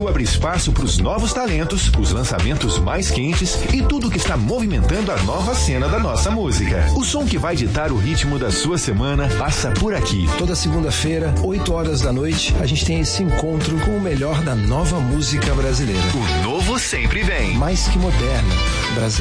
abre espaço para os novos talentos, os lançamentos mais quentes e tudo que está movimentando a nova cena da nossa música. O som que vai ditar o ritmo da sua semana passa por aqui. Toda segunda-feira, 8 horas da noite, a gente tem esse encontro com o melhor da nova música brasileira. O novo sempre vem. Mais que moderna, brasileira.